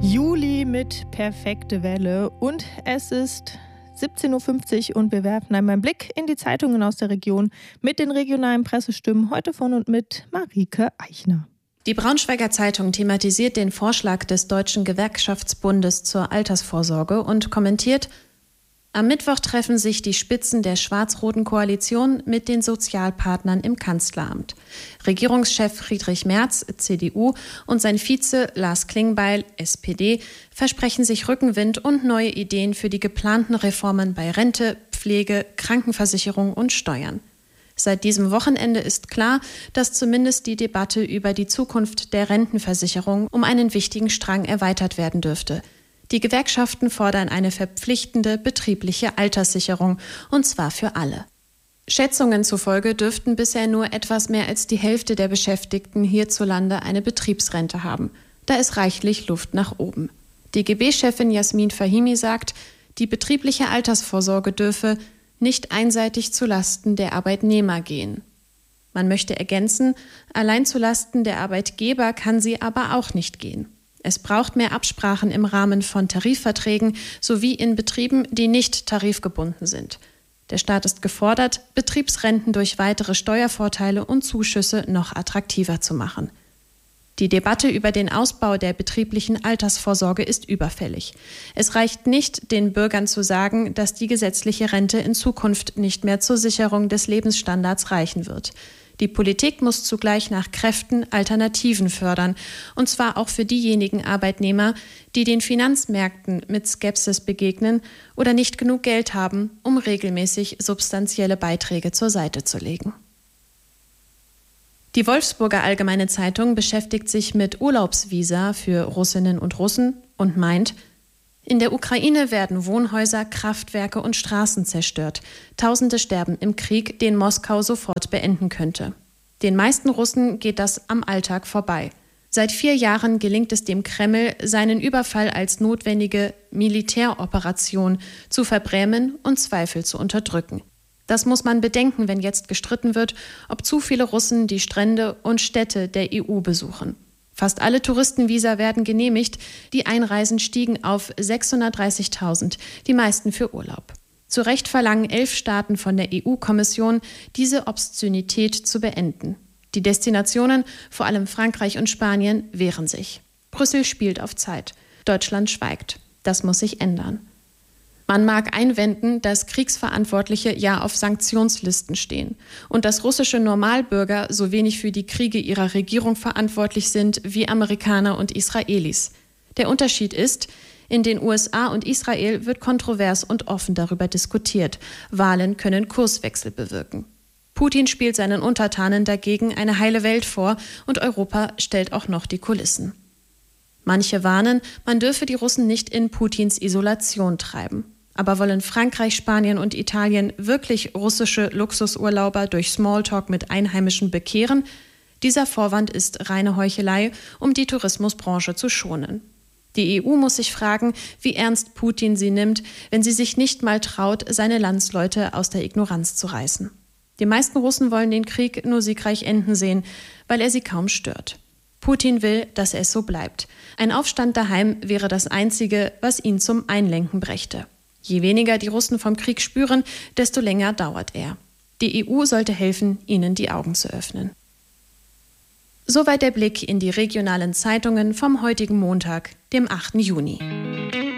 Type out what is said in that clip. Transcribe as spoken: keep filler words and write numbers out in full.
Juli mit Perfekte Welle und es ist siebzehn Uhr fünfzig und wir werfen einmal einen Blick in die Zeitungen aus der Region mit den regionalen Pressestimmen, heute von und mit Marike Eichner. Die Braunschweiger Zeitung thematisiert den Vorschlag des Deutschen Gewerkschaftsbundes zur Altersvorsorge und kommentiert: Am Mittwoch treffen sich die Spitzen der schwarz-roten Koalition mit den Sozialpartnern im Kanzleramt. Regierungschef Friedrich Merz, C D U, und sein Vize Lars Klingbeil, S P D, versprechen sich Rückenwind und neue Ideen für die geplanten Reformen bei Rente, Pflege, Krankenversicherung und Steuern. Seit diesem Wochenende ist klar, dass zumindest die Debatte über die Zukunft der Rentenversicherung um einen wichtigen Strang erweitert werden dürfte. Die Gewerkschaften fordern eine verpflichtende betriebliche Alterssicherung, und zwar für alle. Schätzungen zufolge dürften bisher nur etwas mehr als die Hälfte der Beschäftigten hierzulande eine Betriebsrente haben. Da ist reichlich Luft nach oben. Die G B-Chefin Jasmin Fahimi sagt, die betriebliche Altersvorsorge dürfe nicht einseitig zulasten der Arbeitnehmer gehen. Man möchte ergänzen, allein zulasten der Arbeitgeber kann sie aber auch nicht gehen. Es braucht mehr Absprachen im Rahmen von Tarifverträgen sowie in Betrieben, die nicht tarifgebunden sind. Der Staat ist gefordert, Betriebsrenten durch weitere Steuervorteile und Zuschüsse noch attraktiver zu machen. Die Debatte über den Ausbau der betrieblichen Altersvorsorge ist überfällig. Es reicht nicht, den Bürgern zu sagen, dass die gesetzliche Rente in Zukunft nicht mehr zur Sicherung des Lebensstandards reichen wird. Die Politik muss zugleich nach Kräften Alternativen fördern, und zwar auch für diejenigen Arbeitnehmer, die den Finanzmärkten mit Skepsis begegnen oder nicht genug Geld haben, um regelmäßig substanzielle Beiträge zur Seite zu legen. Die Wolfsburger Allgemeine Zeitung beschäftigt sich mit Urlaubsvisa für Russinnen und Russen und meint: In der Ukraine werden Wohnhäuser, Kraftwerke und Straßen zerstört. Tausende sterben im Krieg, den Moskau sofort beenden könnte. Den meisten Russen geht das am Alltag vorbei. Seit vier Jahren gelingt es dem Kreml, seinen Überfall als notwendige Militäroperation zu verbrämen und Zweifel zu unterdrücken. Das muss man bedenken, wenn jetzt gestritten wird, ob zu viele Russen die Strände und Städte der E U besuchen. Fast alle Touristenvisa werden genehmigt, die Einreisen stiegen auf sechshundertdreißigtausend, die meisten für Urlaub. Zu Recht verlangen elf Staaten von der E U-Kommission, diese Obszönität zu beenden. Die Destinationen, vor allem Frankreich und Spanien, wehren sich. Brüssel spielt auf Zeit. Deutschland schweigt. Das muss sich ändern. Man mag einwenden, dass Kriegsverantwortliche ja auf Sanktionslisten stehen und dass russische Normalbürger so wenig für die Kriege ihrer Regierung verantwortlich sind wie Amerikaner und Israelis. Der Unterschied ist, in den U S A und Israel wird kontrovers und offen darüber diskutiert. Wahlen können Kurswechsel bewirken. Putin spielt seinen Untertanen dagegen eine heile Welt vor und Europa stellt auch noch die Kulissen. Manche warnen, man dürfe die Russen nicht in Putins Isolation treiben. Aber wollen Frankreich, Spanien und Italien wirklich russische Luxusurlauber durch Smalltalk mit Einheimischen bekehren? Dieser Vorwand ist reine Heuchelei, um die Tourismusbranche zu schonen. Die E U muss sich fragen, wie ernst Putin sie nimmt, wenn sie sich nicht mal traut, seine Landsleute aus der Ignoranz zu reißen. Die meisten Russen wollen den Krieg nur siegreich enden sehen, weil er sie kaum stört. Putin will, dass es so bleibt. Ein Aufstand daheim wäre das Einzige, was ihn zum Einlenken brächte. Je weniger die Russen vom Krieg spüren, desto länger dauert er. Die E U sollte helfen, ihnen die Augen zu öffnen. Soweit der Blick in die regionalen Zeitungen vom heutigen Montag, dem achten Juni.